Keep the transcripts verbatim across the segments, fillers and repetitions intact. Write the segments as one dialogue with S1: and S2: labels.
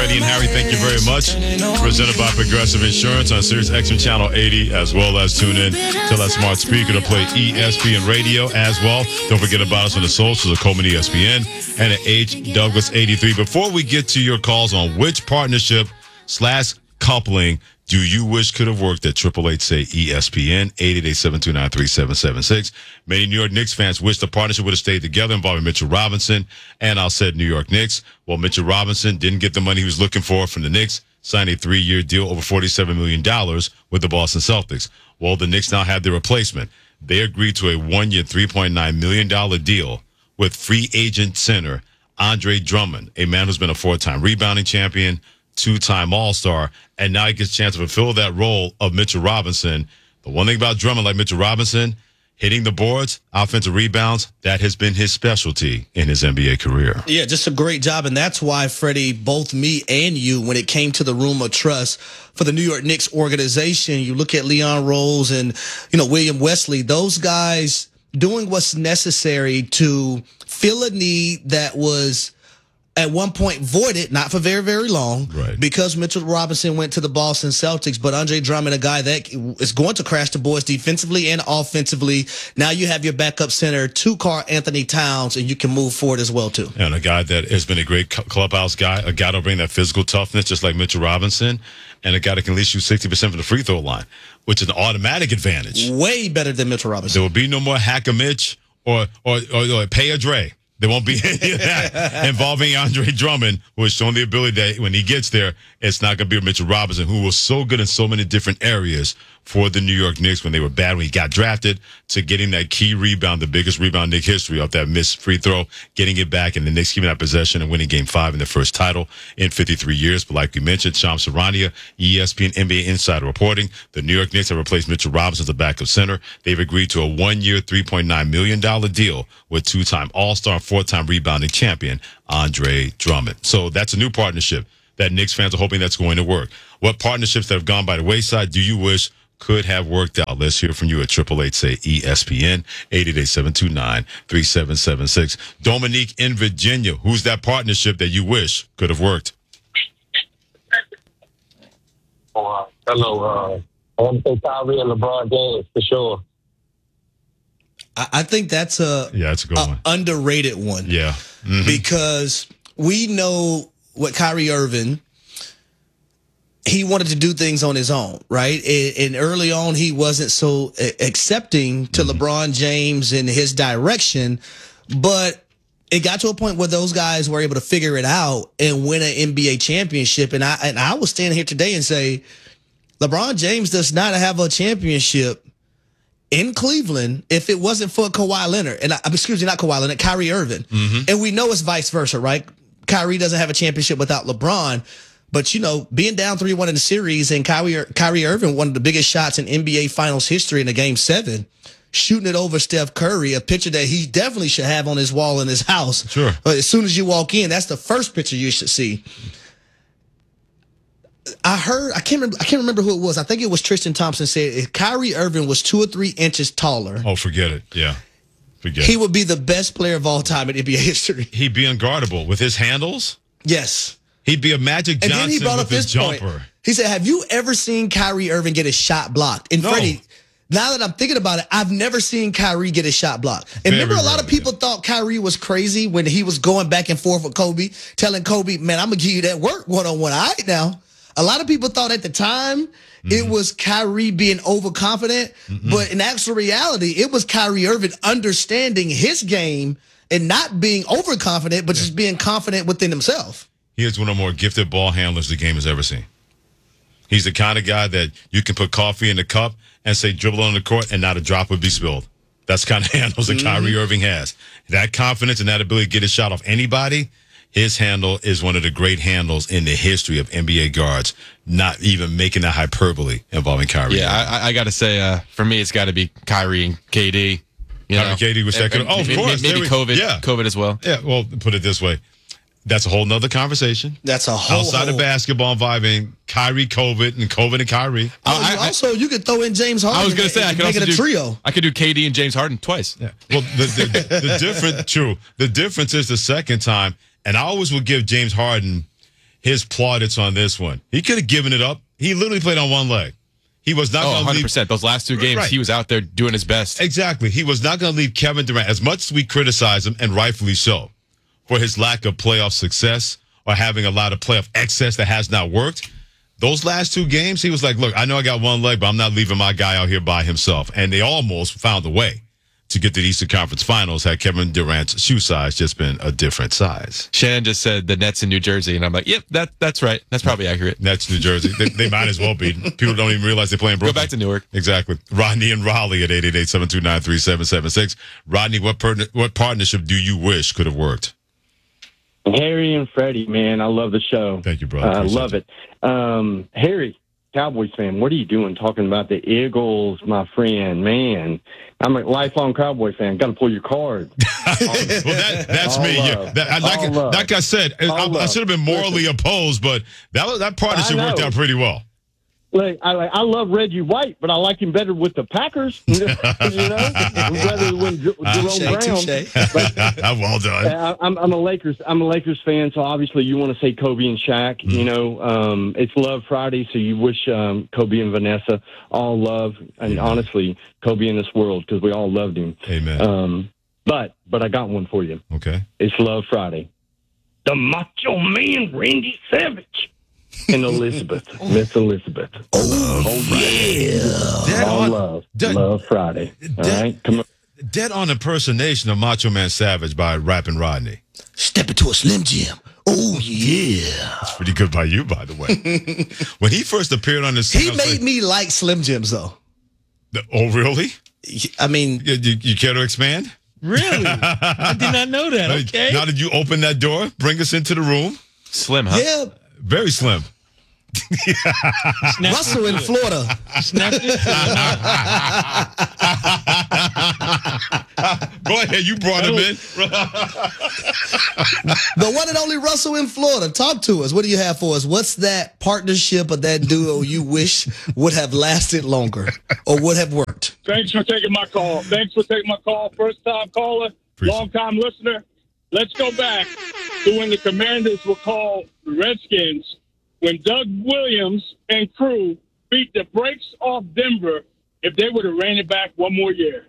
S1: Freddie and Harry, thank you very much. Presented by Progressive Insurance on Sirius X M Channel eighty, as well as tune in to that smart speaker to play E S P N Radio as well. Don't forget about us on the socials of Coleman E S P N and at H Douglas eighty-three. Before we get to your calls on which partnership slash coupling do you wish could have worked at triple eight say E S P N, eight eight eight, seven two nine, three seven seven six. Many New York Knicks fans wish the partnership would have stayed together involving Mitchell Robinson and our said New York Knicks. Well, Mitchell Robinson didn't get the money he was looking for from the Knicks, signed a three-year deal over forty-seven million dollars with the Boston Celtics. Well, the Knicks now have their replacement. They agreed to a one-year, three point nine million dollars deal with free agent center Andre Drummond, a man who's been a four-time rebounding champion, two-time All-Star, and now he gets a chance to fulfill that role of Mitchell Robinson. The one thing about Drummond, like Mitchell Robinson, hitting the boards, offensive rebounds, that has been his specialty in his N B A career.
S2: Yeah, just a great job, and that's why, Freddie, both me and you, when it came to the room of trust for the New York Knicks organization, you look at Leon Rose and, you know, William Wesley, those guys doing what's necessary to fill a need that was at one point voided, not for very, very long,
S1: right,
S2: because Mitchell Robinson went to the Boston Celtics. But Andre Drummond, a guy that is going to crash the boards defensively and offensively. Now you have your backup center, two Karl Anthony Towns, and you can move forward as well, too.
S1: And a guy that has been a great clubhouse guy, a guy that'll bring that physical toughness, just like Mitchell Robinson, and a guy that can at least shoot sixty percent from the free throw line, which is an automatic advantage.
S2: Way better than Mitchell Robinson.
S1: There will be no more Hack a Mitch or, or, or, or Pay a Dre. There won't be any of that involving Andre Drummond, who has shown the ability that when he gets there, it's not going to be Mitchell Robinson, who was so good in so many different areas for the New York Knicks when they were bad when he got drafted, to getting that key rebound, the biggest rebound in Knicks history off that missed free throw, getting it back, and the Knicks keeping that possession and winning game five in their first title in fifty-three years. But like we mentioned, Shams Charania, E S P N N B A Insider reporting, the New York Knicks have replaced Mitchell Robinson as the backup center. They've agreed to a one-year, three point nine million dollars deal with two-time All-Star, four-time rebounding champion Andre Drummond. So that's a new partnership that Knicks fans are hoping that's going to work. What partnerships that have gone by the wayside do you wish could have worked out? Let's hear from you at triple eight say E S P N, eight eight eight, seven two nine, three seven seven six. Dominique in Virginia, who's that partnership that you wish could have worked?
S3: Uh, hello. Uh, I want to say Kyrie and LeBron James for sure.
S2: I, I think that's a,
S1: yeah, that's a good
S2: a
S1: one.
S2: underrated one.
S1: Yeah. Mm-hmm.
S2: Because we know what Kyrie Irving, he wanted to do things on his own, right? And, and early on, he wasn't so accepting to mm-hmm. LeBron James and his direction, but it got to a point where those guys were able to figure it out and win an N B A championship. And I and I will stand here today and say, LeBron James does not have a championship in Cleveland if it wasn't for Kawhi Leonard. And I, excuse me, not Kawhi Leonard, Kyrie Irving.
S1: Mm-hmm.
S2: And we know it's vice versa, right? Kyrie doesn't have a championship without LeBron. But, you know, being down three one in the series and Kyrie, Kyrie Irving, one of the biggest shots in N B A Finals history in a game seven, shooting it over Steph Curry, a picture that he definitely should have on his wall in his house.
S1: Sure.
S2: But as soon as you walk in, that's the first picture you should see. I heard, I can't remember, I can't remember who it was. I think it was Tristan Thompson said if Kyrie Irving was two or three inches taller.
S1: Oh, forget it. Yeah. Forget
S2: he
S1: it.
S2: would be the best player of all time in N B A history.
S1: He'd be unguardable with his handles.
S2: Yes.
S1: He'd be a Magic Johnson
S2: and then he brought
S1: with
S2: up
S1: his
S2: this
S1: jumper.
S2: Point. He said, have you ever seen Kyrie Irving get a shot blocked? And
S1: no.
S2: Freddie, now that I'm thinking about it, I've never seen Kyrie get a shot blocked. And
S1: Very
S2: remember, a lot
S1: rarely,
S2: of people
S1: yeah.
S2: thought Kyrie was crazy when he was going back and forth with Kobe, telling Kobe, man, I'm going to give you that work one-on-one. All right now. A lot of people thought at the time mm-hmm. it was Kyrie being overconfident, mm-hmm. but in actual reality, it was Kyrie Irving understanding his game and not being overconfident, but yeah. just being confident within himself.
S1: He is one of the more gifted ball handlers the game has ever seen. He's the kind of guy that you can put coffee in the cup and say dribble on the court and not a drop would be spilled. That's the kind of handles that mm-hmm. Kyrie Irving has. That confidence and that ability to get a shot off anybody, his handle is one of the great handles in the history of N B A guards, not even making that hyperbole involving Kyrie.
S4: Yeah, I, I got to say, uh, for me, it's got to be Kyrie and K D. You
S1: Kyrie
S4: know?
S1: K D was second. Oh, of
S4: maybe,
S1: course.
S4: Maybe
S1: we,
S4: COVID,
S1: yeah.
S4: COVID as well.
S1: Yeah, well, put it this way. That's a whole nother conversation.
S2: That's a whole
S1: outside
S2: whole.
S1: of basketball involving Kyrie, COVID, and COVID and Kyrie.
S2: Oh, I, I, also, you could throw in James Harden.
S4: I was going to say I could
S2: make
S4: also
S2: it a
S4: do
S2: trio.
S4: I could do K D and James Harden twice.
S1: Yeah. Well, the the, the difference, true. The difference is the second time, and I always would give James Harden his plaudits on this one. He could have given it up. He literally played on one leg. He was not
S4: Oh,
S1: going to
S4: one hundred
S1: leave.
S4: percent. Those last two games,
S1: Right.
S4: he was out there doing his best.
S1: Exactly. He was not going to leave Kevin Durant, as much as we criticize him, and rightfully so, for his lack of playoff success or having a lot of playoff excess that has not worked. Those last two games, he was like, look, I know I got one leg, but I'm not leaving my guy out here by himself. And they almost found a way to get to the Eastern Conference Finals had Kevin Durant's shoe size just been a different size.
S4: Shannon just said the Nets in New Jersey, and I'm like, yep, that that's right. That's probably accurate.
S1: Nets, New Jersey. They, they might as well be. People don't even realize they play in
S4: Go
S1: Brooklyn.
S4: back to Newark.
S1: Exactly. Rodney and Raleigh at eight eight eight, seven two nine, three seven seven six. Rodney, what per- what partnership do you wish could have worked?
S5: Harry and Freddie, man, I love the show.
S1: Thank you, brother.
S5: I
S1: Appreciate
S5: love it. Um, Harry, Cowboys fan, what are you doing talking about the Eagles, my friend? Man, I'm a lifelong Cowboy fan. Got to pull your card.
S1: well, that, that's
S5: All
S1: me. Yeah.
S5: love.
S1: That, I- like,
S5: All love.
S1: like I said, I, I
S5: love.
S1: should have been morally opposed, but that was, that partnership
S5: I
S1: worked
S5: know.
S1: out pretty well.
S5: Like, I like, I love Reggie White, but I like him better with the Packers. You know, rather than J- Jerome
S2: Touche,
S5: Brown.
S2: touche.
S5: But,
S1: well done.
S5: I, I'm, I'm a Lakers. I'm a Lakers fan, so obviously you want to say Kobe and Shaq.
S1: Mm.
S5: You know, um, it's Love Friday, so you wish um, Kobe and Vanessa all love, and
S1: Yeah.
S5: honestly, Kobe in this world because we all loved him.
S1: Amen.
S5: Um, but but I got one for you.
S1: Okay.
S5: It's Love Friday. The Macho Man, Randy Savage, and Elizabeth, Miss Elizabeth.
S1: Dead
S5: All
S1: on,
S5: love,
S1: dead-
S5: Love Friday. All
S1: dead-
S5: right, come on.
S1: dead on impersonation of Macho Man Savage by Rappin' Rodney.
S2: Step into a Slim Jim. Oh, yeah.
S1: Pretty good by you, by the way. When he first appeared on the scene,
S2: He
S1: I was
S2: made
S1: like,
S2: me like Slim Jims, though.
S1: oh, really?
S2: I mean,
S1: You, you, you care to expand?
S6: Really? I did not know that. Okay.
S1: Now that you open that door, bring us into the room.
S4: Slim, huh?
S2: yeah,
S1: Very slim.
S6: Snapped
S2: Russell in
S6: into it.
S2: Florida.
S6: Snapped into it.
S1: Go ahead, you brought him in.
S2: The one and only Russell in Florida. Talk to us. What do you have for us? What's that partnership of that duo you wish would have lasted longer or would have worked?
S7: Thanks for taking my call. Thanks for taking my call. First time caller,
S1: Appreciate
S7: long time listener. Let's go back to when the Commanders were called the Redskins, when Doug Williams and crew beat the brakes off Denver. If they would have ran it back one more year,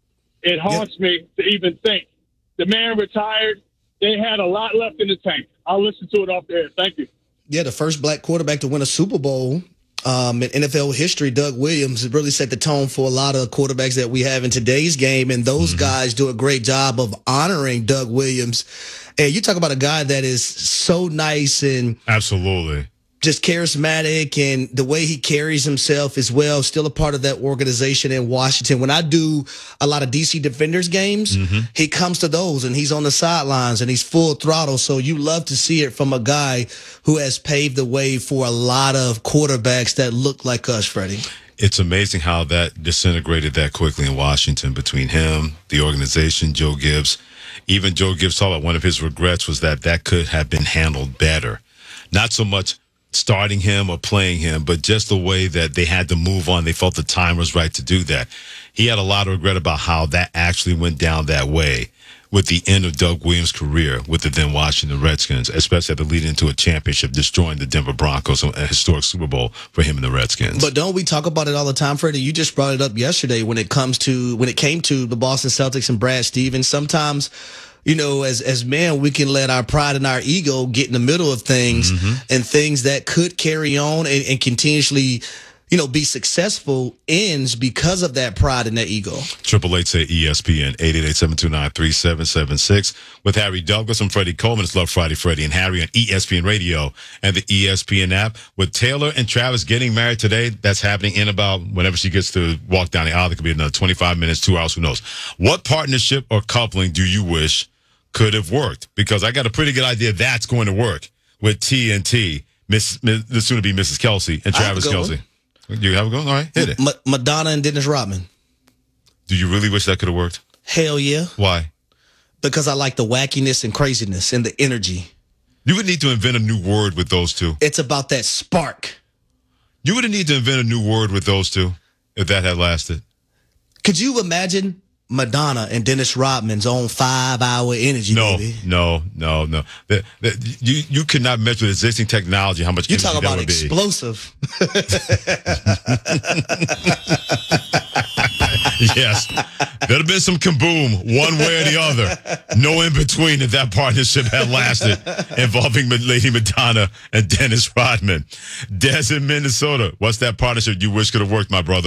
S7: it haunts me to even think. The man retired. They had a lot left in the tank. I'll listen to it off the air. Thank you.
S2: Yeah, the first black quarterback to win a Super Bowl um, in N F L history, Doug Williams, really set the tone for a lot of quarterbacks that we have in today's game. And those
S1: Mm-hmm.
S2: guys do a great job of honoring Doug Williams. And you talk about a guy that is so nice and
S1: Absolutely.
S2: just charismatic, and the way he carries himself as well, still a part of that organization in Washington. When I do a lot of D C Defenders games, he comes to those and he's on the sidelines and he's full throttle. So you love to see it from a guy who has paved the way for a lot of quarterbacks that look like us, Freddie.
S1: It's amazing how that disintegrated that quickly in Washington between him, the organization, Joe Gibbs. Even Joe Gibbs saw that one of his regrets was that that could have been handled better. Not so much starting him or playing him, but just the way that they had to move on. They felt the time was right to do that. He had a lot of regret about how that actually went down that way with the end of Doug Williams' career with the then Washington Redskins, especially at the lead into a championship, destroying the Denver Broncos, a historic Super Bowl for him and the Redskins.
S2: But don't we talk about it all the time, Freddie? You just brought it up yesterday when it comes to when it came to the Boston Celtics and Brad Stevens. Sometimes, you know, as as men, we can let our pride and our ego get in the middle of things and things that could carry on and, and continuously, you know, be successful ends because of that pride and that ego.
S1: Triple eight say E S P N eight eight eight, seven two nine, three seven seven six with Harry Douglas and Freddie Coleman. It's Love Friday, Freddie and Harry on E S P N Radio and the E S P N app. With Taylor and Travis getting married today, that's happening in about whenever she gets to walk down the aisle. It could be another twenty-five minutes, two hours, who knows. What partnership or coupling do you wish could have worked? Because I got a pretty good idea that's going to work with T N T, Miss, Miss the soon to be Missus Kelsey and
S2: I have a
S1: Travis
S2: good
S1: Kelsey. You have a go? All right, hit it.
S2: Ma- Madonna and Dennis Rodman.
S1: Do you really wish that could have worked?
S2: Hell yeah.
S1: Why?
S2: Because I like the wackiness and craziness and the energy.
S1: You would need to invent a new word with those two.
S2: It's about that spark.
S1: You would need to invent a new word with those two if that had lasted.
S2: Could you imagine Madonna and Dennis Rodman's own five-hour energy,
S1: No,
S2: baby.
S1: no, no, no. The, the, you you could not measure with existing technology how much
S2: You
S1: energy
S2: talk
S1: that
S2: about
S1: would be.
S2: explosive.
S1: Yes. There'd have been some kaboom one way or the other. No in between if that partnership had lasted involving Lady Madonna and Dennis Rodman. Des in Minnesota. What's that partnership you wish could have worked, my brother?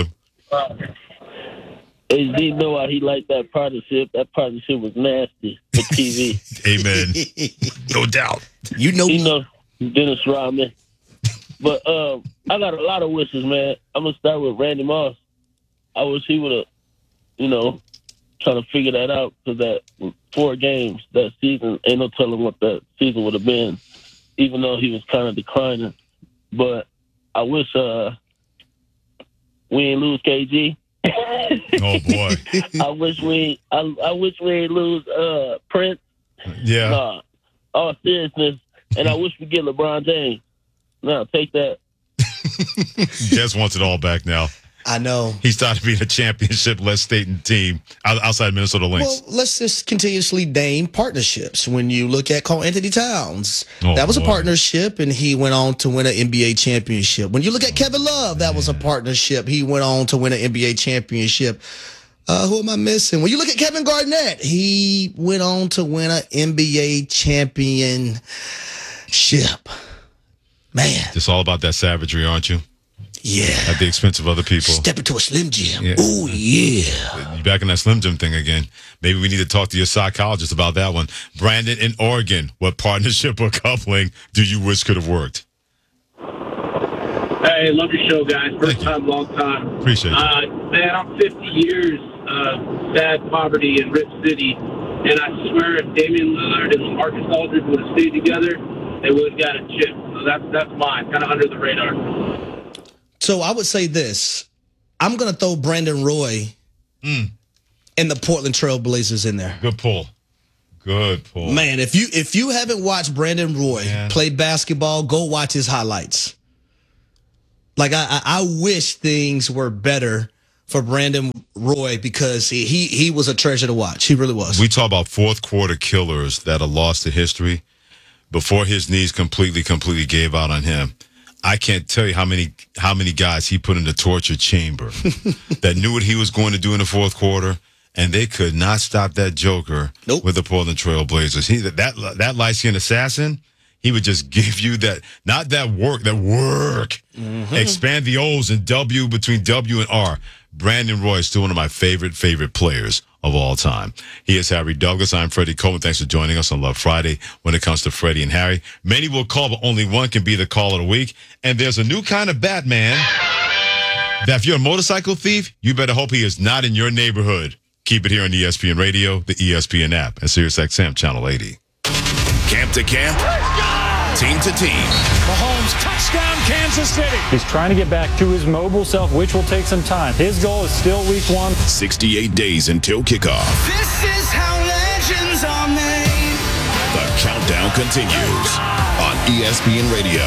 S8: Hey, Z know why he liked that partnership. That partnership was nasty for T V.
S1: Amen. No doubt.
S2: You know,
S8: You know, Dennis Rodman. But um, I got a lot of wishes, man. I'm going to start with Randy Moss. I wish he would have, you know, trying to figure that out because that four games that season, ain't no telling what that season would have been, even though he was kind of declining. But I wish uh, we ain't lose K G.
S1: Oh, boy.
S8: I wish we I, I wish we ain't lose uh, Prince.
S1: Yeah.
S8: Nah, all seriousness. And I wish we get LeBron James. Now, take that.
S1: Des wants it all back now.
S2: I know.
S1: He started being a championship-less state and team outside Minnesota Lynx.
S2: Well, let's just continuously name partnerships. When you look at Karl Anthony Towns,
S1: Oh,
S2: that was
S1: boy.
S2: a partnership, and he went on to win an N B A championship. When you look at Kevin Love, that was a partnership. He went on to win an N B A championship. Uh, who am I missing? When you look at Kevin Garnett, he went on to win an N B A championship. Man,
S1: It's all about that savagery, aren't you?
S2: yeah.
S1: At the expense of other people.
S2: Step into a Slim Jim.
S1: Yeah.
S2: Oh, yeah.
S1: You back in that Slim Jim thing again. Maybe we need to talk to your psychologist about that one. Brandon in Oregon, what partnership or coupling do you wish could have worked?
S9: Hey, love your show, guys. First time, long time.
S1: Appreciate it.
S9: Uh, man, I'm fifty years of sad poverty in Rip City, and I swear if Damian Lillard and Marcus Aldridge would have stayed together, they would have got a chip. So that's that's mine, kind of under the radar.
S2: So I would say this. I'm going to throw Brandon Roy
S1: Mm.
S2: and the Portland Trail Blazers in there.
S1: Good pull. Good pull.
S2: Man, if you if you haven't watched Brandon Roy
S1: Man.
S2: play basketball, go watch his highlights. Like I, I, I wish things were better for Brandon Roy because he, he he was a treasure to watch. He really was.
S1: We talk about fourth quarter killers that are lost to history before his knees completely, completely gave out on him. I can't tell you how many how many guys he put in the torture chamber that knew what he was going to do in the fourth quarter, and they could not stop that joker
S2: Nope.
S1: with the Portland Trail Blazers. He that that light-skinned assassin, he would just give you that, not that work, that work.
S2: Mm-hmm.
S1: Expand the O's and W between W and R. Brandon Roy is still one of my favorite, favorite players of all time. He is Harry Douglas. I'm Freddie Coleman. Thanks for joining us on Love Friday when it comes to Freddie and Harry. Many will call, but only one can be the call of the week. And there's a new kind of Batman that if you're a motorcycle thief, you better hope he is not in your neighborhood. Keep it here on E S P N Radio, the E S P N app, and Sirius X M Channel eighty.
S10: Camp to camp, team to team.
S11: Mahomes, touchdown, Kansas City. He's trying to get back to his mobile self, which will take some time. His goal is still week one.
S10: sixty-eight days until kickoff.
S12: This is how legends are made.
S10: The countdown continues on E S P N Radio.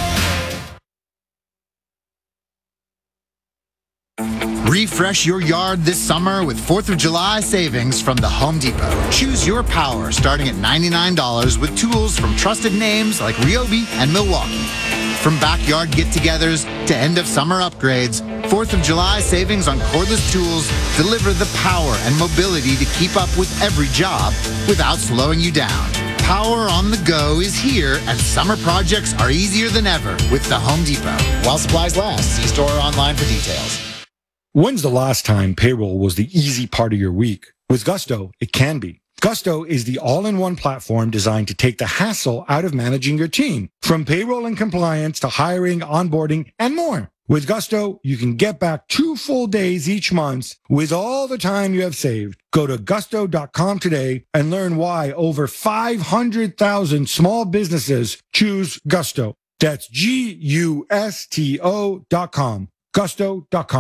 S13: Refresh your yard this summer with fourth of July savings from the Home Depot. Choose your power starting at ninety-nine dollars with tools from trusted names like Ryobi and Milwaukee. From backyard get-togethers to end-of-summer upgrades, fourth of July savings on cordless tools deliver the power and mobility to keep up with every job without slowing you down. Power on the go is here, and summer projects are easier than ever with the Home Depot. While supplies last, see store or online for details.
S14: When's the last time payroll was the easy part of your week? With Gusto, it can be. Gusto is the all-in-one platform designed to take the hassle out of managing your team, from payroll and compliance to hiring, onboarding, and more. With Gusto, you can get back two full days each month with all the time you have saved. Go to gusto dot com today and learn why over five hundred thousand small businesses choose Gusto. That's G U S T O dot com. Gusto dot com.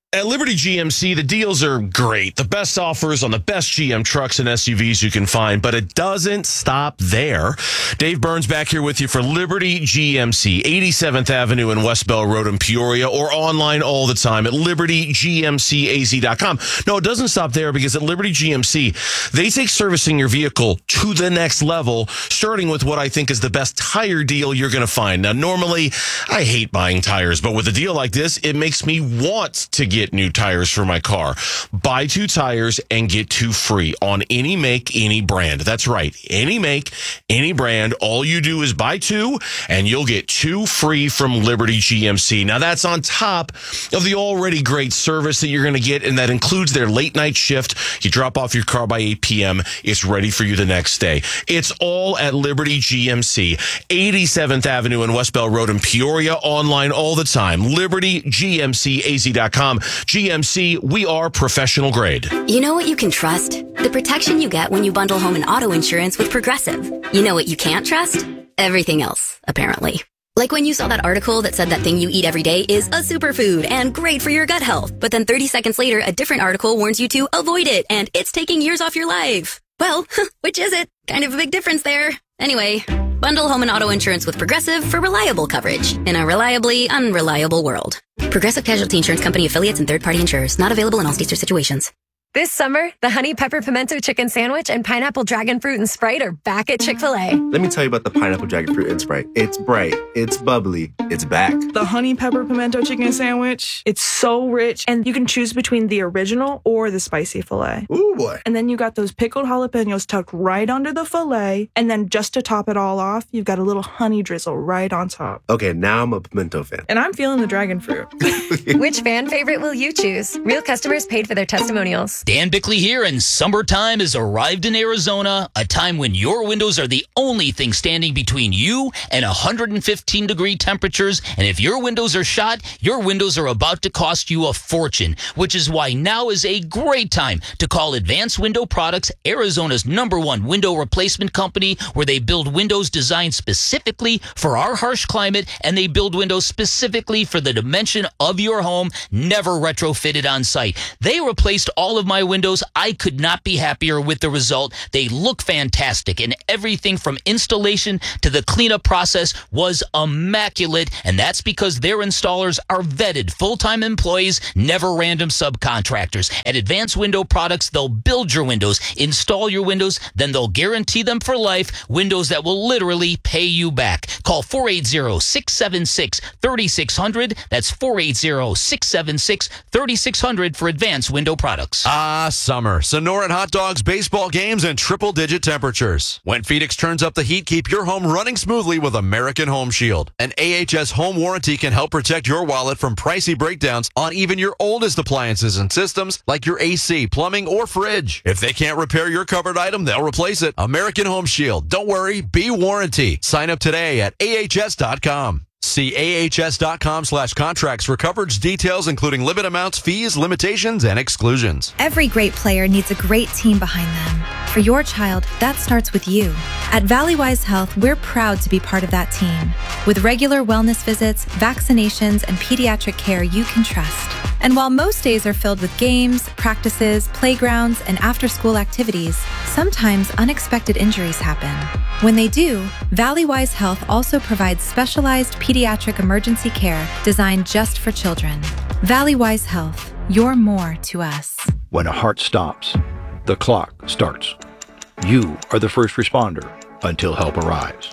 S15: At Liberty G M C, the deals are great. The best offers on the best G M trucks and S U Vs you can find, but it doesn't stop there. Dave Burns back here with you for Liberty G M C, eighty-seventh Avenue and West Bell Road in Peoria, or online all the time at liberty g m c a z dot com. No, it doesn't stop there, because at Liberty G M C, they take servicing your vehicle to the next level, starting with what I think is the best tire deal you're going to find. Now, normally, I hate buying tires, but with a deal like this, it makes me want to get Get new tires for my car. Buy two tires and get two free on any make, any brand. That's right. Any make, any brand. All you do is buy two and you'll get two free from Liberty G M C. Now that's on top of the already great service that you're going to get, and that includes their late night shift. You drop off your car by eight p.m. It's ready for you the next day. It's all at Liberty G M C, eighty-seventh Avenue and West Bell Road in Peoria. Online all the time. liberty g m c a z dot com. G M C, we are professional grade.
S16: You know what you can trust? The protection you get when you bundle home and auto insurance with Progressive. You know what you can't trust? Everything else, apparently. Like when you saw that article that said that thing you eat every day is a superfood and great for your gut health. But then thirty seconds later, a different article warns you to avoid it and it's taking years off your life. Well, which is it? Kind of a big difference there. Anyway, bundle home and auto insurance with Progressive for reliable coverage in a reliably unreliable world. Progressive Casualty Insurance Company affiliates and third-party insurers. Not available in all states or situations.
S17: This summer, the Honey Pepper Pimento Chicken Sandwich and Pineapple Dragon Fruit and Sprite are back at Chick-fil-A.
S18: Let me tell you about the Pineapple Dragon Fruit and Sprite. It's bright, it's bubbly, it's back.
S19: The Honey Pepper Pimento Chicken Sandwich, it's so rich, and you can choose between the original or the spicy filet.
S18: Ooh, boy.
S19: And then you got those pickled jalapenos tucked right under the filet, and then just to top it all off, you've got a little honey drizzle right on top.
S18: Okay, now I'm a pimento fan.
S19: And I'm feeling the dragon fruit.
S17: Which fan favorite will you choose? Real customers paid for their testimonials.
S20: Dan Bickley here, and summertime has arrived in Arizona, a time when your windows are the only thing standing between you and one hundred fifteen degree temperatures. And if your windows are shot, your windows are about to cost you a fortune, which is why now is a great time to call Advanced Window Products, Arizona's number one window replacement company, where they build windows designed specifically for our harsh climate, and they build windows specifically for the dimension of your home, never retrofitted on site. They replaced all of my windows. I could not be happier with the result. They look fantastic, and everything from installation to the cleanup process was immaculate, and that's because their installers are vetted full-time employees, never random subcontractors. At Advanced Window Products, they'll build your windows, install your windows, then they'll guarantee them for life, windows that will literally pay you back. Call four eight zero, six seven six, three six zero zero. That's four eight zero, six seven six, three six zero zero for Advanced Window Products.
S21: Ah, summer. Sonoran hot dogs, baseball games, and triple-digit temperatures. When Phoenix turns up the heat, keep your home running smoothly with American Home Shield. An A H S home warranty can help protect your wallet from pricey breakdowns on even your oldest appliances and systems like your A C, plumbing, or fridge. If they can't repair your covered item, they'll replace it. American Home Shield. Don't worry, be warranty. Sign up today at A H S dot com. See A H S dot com slash contracts for coverage details, including limit amounts, fees, limitations, and exclusions.
S22: Every great player needs a great team behind them. For your child, that starts with you. At Valleywise Health, we're proud to be part of that team. With regular wellness visits, vaccinations, and pediatric care you can trust. And while most days are filled with games, practices, playgrounds, and after-school activities, sometimes unexpected injuries happen. When they do, Valleywise Health also provides specialized pediatric emergency care designed just for children. Valleywise Health, you're more to us.
S23: When a heart stops, the clock starts. You are the first responder until help arrives.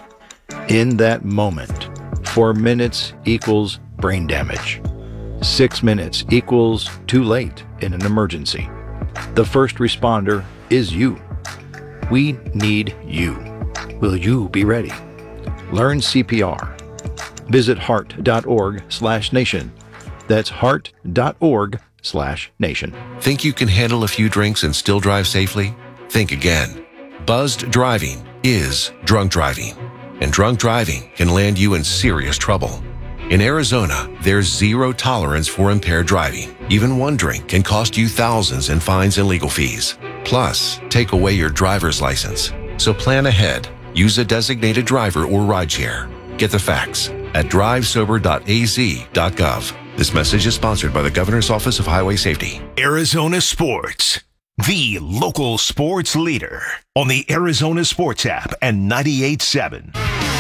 S23: In that moment, four minutes equals brain damage. Six minutes equals too late in an emergency. The first responder is you. We need you. Will you be ready? Learn C P R. Visit heart.org slash nation. That's heart.org slash nation.
S24: Think you can handle a few drinks and still drive safely? Think again. Buzzed driving is drunk driving, and drunk driving can land you in serious trouble. In Arizona, there's zero tolerance for impaired driving. Even one drink can cost you thousands in fines and legal fees. Plus, take away your driver's license. So plan ahead. Use a designated driver or rideshare. Get the facts at drive sober dot a z dot gov. This message is sponsored by the Governor's Office of Highway Safety.
S3: Arizona Sports, the local sports leader on the Arizona Sports app and ninety-eight point seven.